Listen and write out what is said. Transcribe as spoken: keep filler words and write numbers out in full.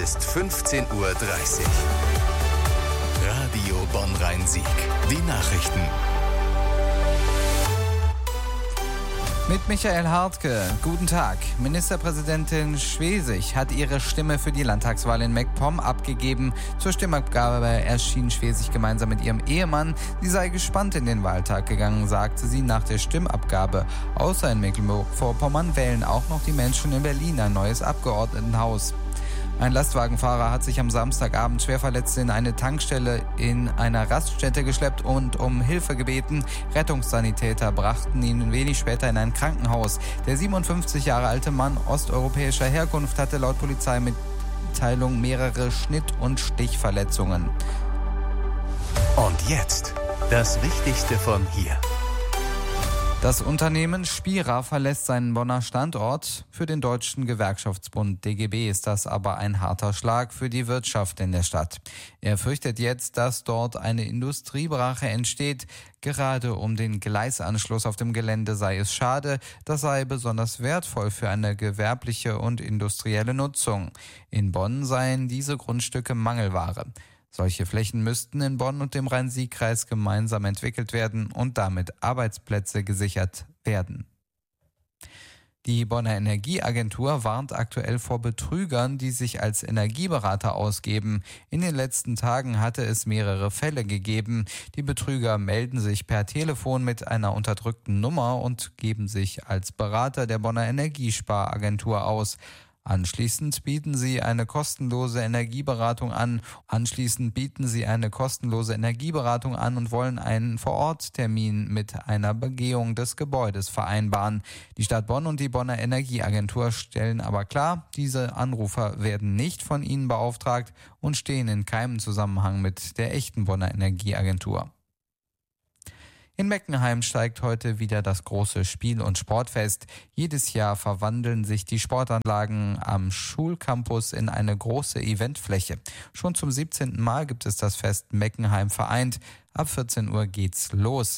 ist fünfzehn Uhr dreißig. Radio Bonn-Rhein-Sieg. Die Nachrichten. Mit Michael Hartke. Guten Tag. Ministerpräsidentin Schwesig hat ihre Stimme für die Landtagswahl in MacPom abgegeben. Zur Stimmabgabe erschien Schwesig gemeinsam mit ihrem Ehemann. Sie sei gespannt in den Wahltag gegangen, sagte sie nach der Stimmabgabe. Außer in Mecklenburg-Vorpommern wählen auch noch die Menschen in Berlin ein neues Abgeordnetenhaus. Ein Lastwagenfahrer hat sich am Samstagabend schwer verletzt in eine Tankstelle in einer Raststätte geschleppt und um Hilfe gebeten. Rettungssanitäter brachten ihn wenig später in ein Krankenhaus. Der siebenundfünfzig Jahre alte Mann osteuropäischer Herkunft hatte laut Polizeimitteilung mehrere Schnitt- und Stichverletzungen. Und jetzt das Wichtigste von hier. Das Unternehmen Spira verlässt seinen Bonner Standort. Für den Deutschen Gewerkschaftsbund D G B ist das aber ein harter Schlag für die Wirtschaft in der Stadt. Er fürchtet jetzt, dass dort eine Industriebrache entsteht. Gerade um den Gleisanschluss auf dem Gelände sei es schade. Das sei besonders wertvoll für eine gewerbliche und industrielle Nutzung. In Bonn seien diese Grundstücke Mangelware. Solche Flächen müssten in Bonn und dem Rhein-Sieg-Kreis gemeinsam entwickelt werden und damit Arbeitsplätze gesichert werden. Die Bonner Energieagentur warnt aktuell vor Betrügern, die sich als Energieberater ausgeben. In den letzten Tagen hatte es mehrere Fälle gegeben. Die Betrüger melden sich per Telefon mit einer unterdrückten Nummer und geben sich als Berater der Bonner Energiesparagentur aus. Anschließend bieten sie eine kostenlose Energieberatung an. Anschließend bieten sie eine kostenlose Energieberatung an und wollen einen Vororttermin mit einer Begehung des Gebäudes vereinbaren. Die Stadt Bonn und die Bonner Energieagentur stellen aber klar, diese Anrufer werden nicht von ihnen beauftragt und stehen in keinem Zusammenhang mit der echten Bonner Energieagentur. In Meckenheim steigt heute wieder das große Spiel- und Sportfest. Jedes Jahr verwandeln sich die Sportanlagen am Schulcampus in eine große Eventfläche. Schon zum siebzehnten Mal gibt es das Fest Meckenheim vereint. Ab vierzehn Uhr geht's los.